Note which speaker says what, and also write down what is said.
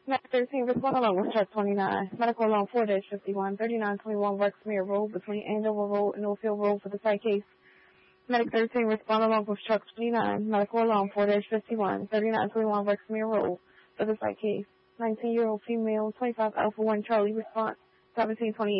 Speaker 1: Medic 13, respond along with truck 29. Medical along 4-51, 3921 Wexmere Road between Andover Road and Oldfield Road for the site case. Medic 13, respond along with truck 29. Medical along 4-51, 3921 Wexmere Road for the site case. 19-year-old female, 25 Alpha 1 Charlie, response 1728.